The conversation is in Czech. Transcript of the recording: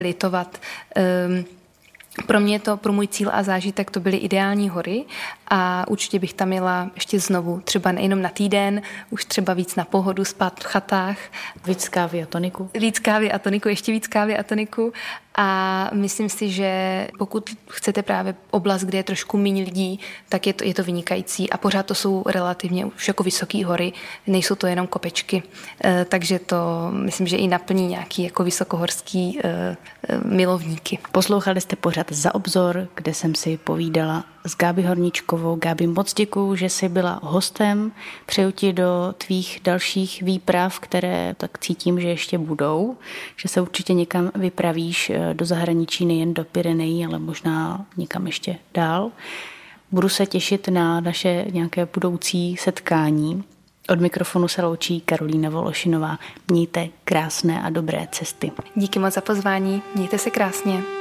litovat. Pro můj cíl a zážitek to byly ideální hory a určitě bych tam jela ještě znovu, třeba nejenom na týden, už třeba víc na pohodu, spát v chatách. Víc kávy a toniku? Víc kávy a toniku, ještě víc kávy a toniku a myslím si, že pokud chcete právě oblast, kde je trošku méně lidí, tak je to vynikající a pořád to jsou relativně už jako vysoké hory, nejsou to jenom kopečky, takže to myslím, že i naplní nějaký jako vysokohorský milovníky. Poslouchali jste pořad Za obzor, kde jsem si povídala s Gábí Horníčkovou. Gábí, moc děkuju, že jsi byla hostem. Přeju ti do tvých dalších výprav, které tak cítím, že ještě budou, že se určitě někam vypravíš do zahraničí, nejen do Pyrenejí, ale možná někam ještě dál. Budu se těšit na naše nějaké budoucí setkání. Od mikrofonu se loučí Karolína Vološinová. Mějte krásné a dobré cesty. Díky moc za pozvání, mějte se krásně.